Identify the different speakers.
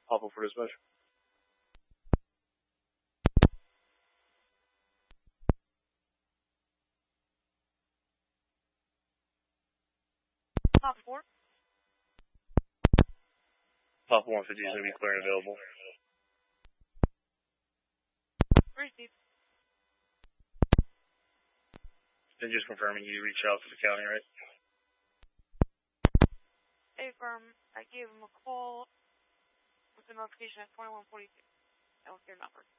Speaker 1: Pop up for dispatch.
Speaker 2: Pop 4.
Speaker 1: Pop 150 is going to be clear and available.
Speaker 2: Received.
Speaker 1: And just confirming you reached out to the county, right?
Speaker 2: Affirm. I gave him a call with the notification at 2142. That was your number.